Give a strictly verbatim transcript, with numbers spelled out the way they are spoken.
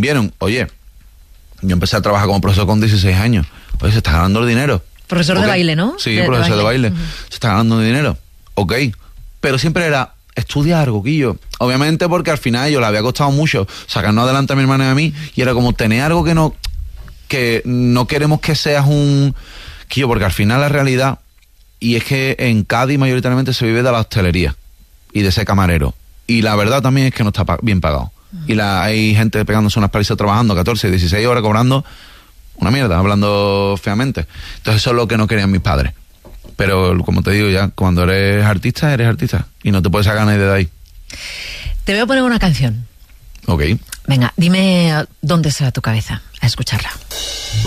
vieron, oye, yo empecé a trabajar como profesor con dieciséis años. Oye, se está ganando el dinero. Profesor okay. de baile, ¿no? Sí, de, profesor de baile. de baile. Uh-huh. Se está ganando dinero. Ok. Pero siempre era, estudia algo, Quillo. Obviamente porque al final yo le había costado mucho sacarnos adelante a mi hermana y a mí, y era como tener algo que no, que no queremos que seas un... Quillo, porque al final la realidad, y es que en Cádiz mayoritariamente se vive de la hostelería y de ser camarero. Y la verdad también es que no está bien pagado. Uh-huh. Y la, hay gente pegándose unas palizas trabajando catorce, dieciséis horas cobrando una mierda, hablando feamente. Entonces eso es lo que no querían mis padres. Pero como te digo ya, cuando eres artista, eres artista. Y no te puedes sacar nadie de ahí. Te voy a poner una canción. Ok. Venga, dime dónde está tu cabeza. A escucharla.